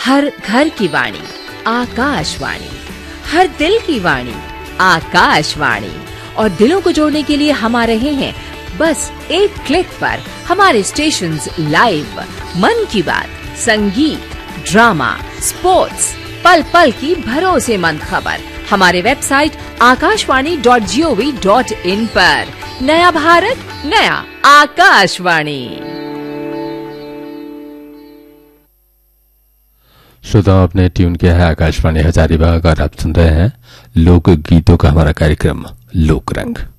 हर घर की वाणी आकाशवाणी, हर दिल की वाणी आकाशवाणी। और दिलों को जोड़ने के लिए हम आ रहे हैं बस एक क्लिक पर। हमारे स्टेशंस लाइव, मन की बात, संगीत, ड्रामा, स्पोर्ट्स, पल पल की भरोसेमंद खबर हमारे वेबसाइट akashvani.gov.in पर। नया भारत, नया आकाशवाणी। श्रोताओं, आपने ट्यून किया है आकाशवाणी हजारीबाग और आप सुन रहे हैं लोक गीतों का हमारा कार्यक्रम लोक रंग।